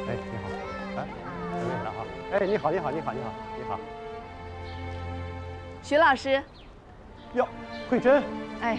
哎，你好，哎，准备了哈。哎，你好，你好，你好，你好，你好。 徐老师， 哟，慧珍。 哎，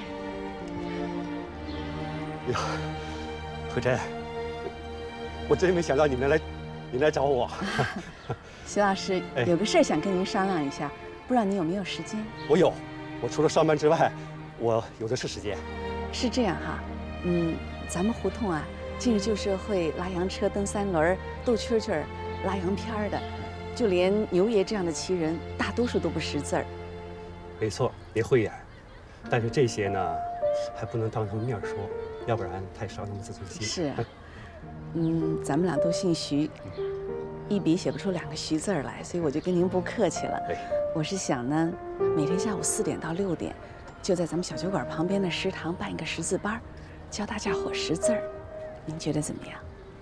呀，慧珍，我真没想到你来找我。 徐老师，有个事儿想跟您商量一下，不知道您有没有时间？ 我有，我除了上班之外，我有的是时间。 是这样哈，咱们胡同啊，近日旧社会拉洋车、蹬三轮、斗蛐蛐、拉洋片儿的，就连牛爷这样的奇人，大多数都不识字儿。 没错，别慧眼，但是这些呢，还不能当他们面说，要不然太伤他们自尊心。 是啊，咱们俩都姓徐，一笔写不出2个徐字儿来，所以我就跟您不客气了。我是想呢，每天下午4点到6点，就在咱们小酒馆旁边的食堂办一个识字班，教大家伙识字儿。您觉得怎么样？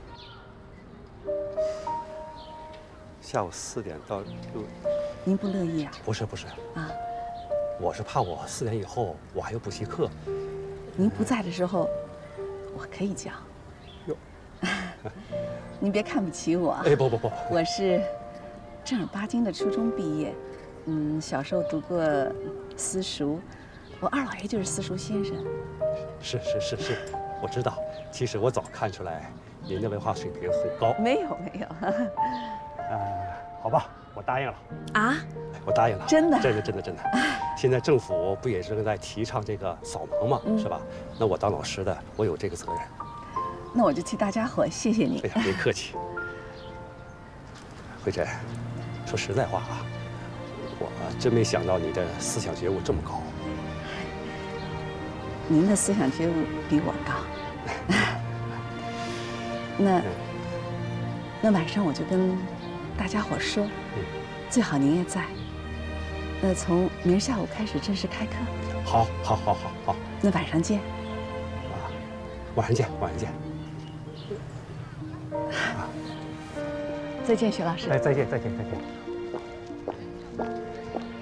下午4点到6点。 您不乐意啊？ 不是啊，我是怕我4点以后我还有补习课。 您不在的时候，我可以教。 哟， 您别看不起我。 哎，不， 我是正儿八经的初中毕业，小时候读过私塾，我二老爷就是私塾先生。 是，我知道。其实我早看出来您的文化水平很高。 没有。 好吧，我答应了。 啊？ 我答应了。 真的？ 真的。现在政府不也正在提倡这个扫盲嘛，是吧？那我当老师的，我有这个责任。 那我就替大家伙谢谢你。 哎呀，别客气。慧珍，说实在话啊，我真没想到你的思想觉悟这么高。 您的思想觉悟比我高。那晚上我就跟大家伙说，最好您也在。那从明儿下午开始正式开课。 好。 那晚上见。 晚上见。 再见，徐老师。 哎，再见。